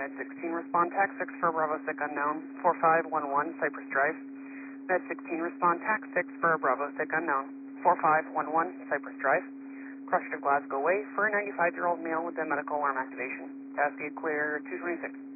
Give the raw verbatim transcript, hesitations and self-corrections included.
Med sixteen, respond tax six for Bravo Sick Unknown, four five one one Cypress Drive. Med sixteen, respond tax six for Bravo Sick Unknown, four five one one Cypress Drive. Crushed to Glasgow Way for a ninety-five-year-old male with a medical alarm activation. Cascade clear two twenty-six.